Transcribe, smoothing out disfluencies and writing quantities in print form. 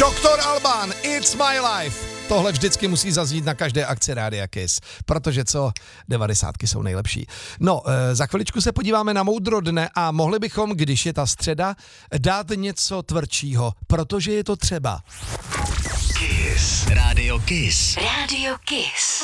Doktor Alban, It's My Life. Tohle vždycky musí zaznít na každé akci Rádia Kiss, protože co, 90ky jsou nejlepší. No, za chviličku se podíváme na moudro dne a mohli bychom, když je ta středa, dát něco tvrdšího, protože je to třeba. Kiss. Rádio Kiss. Rádio Kiss.